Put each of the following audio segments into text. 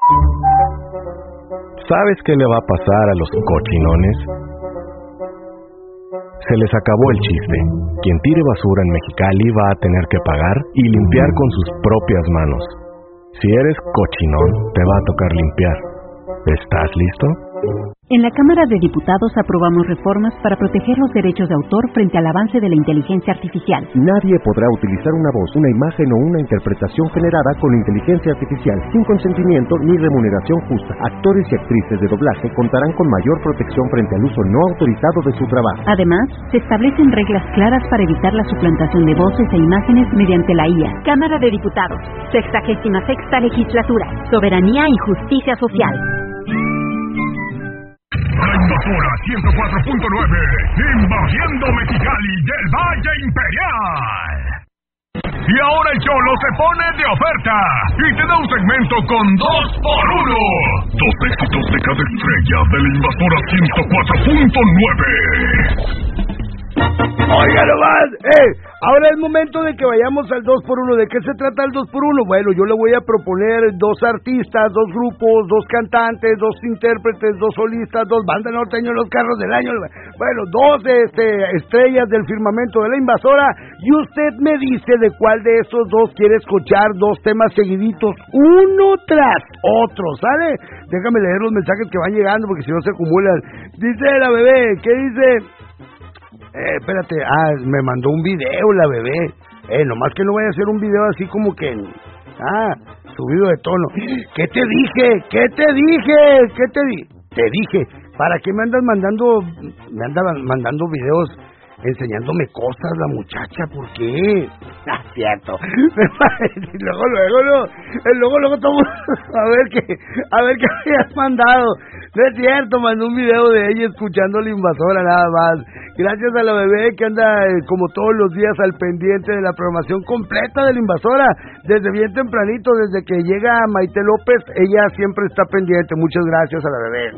¿Sabes qué le va a pasar a los cochinones? Se les acabó el chiste. Quien tire basura en Mexicali va a tener que pagar y limpiar con sus propias manos. Si eres cochinón, te va a tocar limpiar. ¿Estás listo? En la Cámara de Diputados aprobamos reformas para proteger los derechos de autor frente al avance de la inteligencia artificial. Nadie podrá utilizar una voz, una imagen o una interpretación generada con inteligencia artificial sin consentimiento ni remuneración justa. Actores y actrices de doblaje contarán con mayor protección frente al uso no autorizado de su trabajo. Además, se establecen reglas claras para evitar la suplantación de voces e imágenes mediante la IA. Cámara de Diputados, 66ª Legislatura, Soberanía y Justicia Social. La Invasora 104.9, invadiendo Mexicali del Valle Imperial. Y ahora el Cholo se pone de oferta y te da un segmento con 2x1. Dos éxitos de cada estrella de la Invasora 104.9. Oiga nomás, ahora es momento de que vayamos al 2x1. ¿De qué se trata el 2x1? Bueno, yo le voy a proponer 2 artistas, 2 grupos, 2 cantantes, 2 intérpretes, 2 solistas, 2 bandas norteñas, los carros del año. Bueno, 2 estrellas del firmamento de la Invasora, y usted me dice de cuál de esos 2 quiere escuchar 2 temas seguiditos, uno tras otro, ¿sale? Déjame leer los mensajes que van llegando porque si no se acumulan. Dice la bebé, ¿qué dice? Espérate, me mandó un video la bebé. Nomás que no vaya a hacer un video así como que... subido de tono. ¿Qué te dije? Te dije, ¿para qué me andas mandando... Me andan mandando videos enseñándome cosas la muchacha? ¿Por qué? Cierto. Luego estamos a ver qué habías mandado. No es cierto, mandó un video de ella escuchando la Invasora nada más. Gracias a la bebé que anda como todos los días al pendiente de la programación completa de la Invasora. Desde bien tempranito, desde que llega Maite López, ella siempre está pendiente. Muchas gracias a la bebé.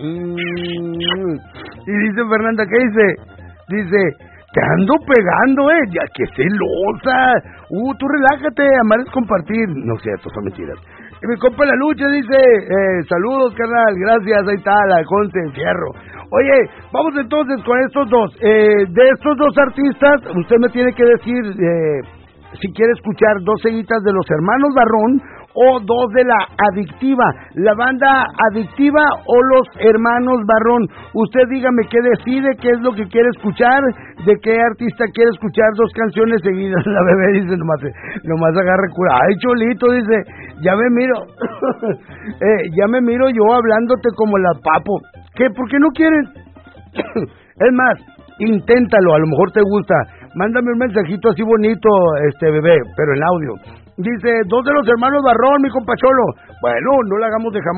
Y dice Fernanda, ¿qué dice? Dice... Te ando pegando, ya que celosa. Tú relájate, amar es compartir. No es cierto, son mentiras. Y mi compa La Lucha dice, saludos, carnal, gracias, ahí está, la Conce en Fierro. Oye, vamos entonces con estos 2. De estos 2 artistas, usted me tiene que decir si quiere escuchar 2 seguitas de los Hermanos Barrón o 2 de la Adictiva, la banda Adictiva o los Hermanos Barrón. Usted dígame qué decide, qué es lo que quiere escuchar, de qué artista quiere escuchar 2 canciones seguidas. La bebé dice, nomás agarre cura. Ay, Cholito, dice, ya me miro yo hablándote como la Papo. ¿Qué? ¿Por qué no quieren? Es más, inténtalo, a lo mejor te gusta. Mándame un mensajito así bonito, bebé, pero en audio. Dice, 2 de los Hermanos Barrón, mi compa Cholo. Bueno, no la hagamos de jamón.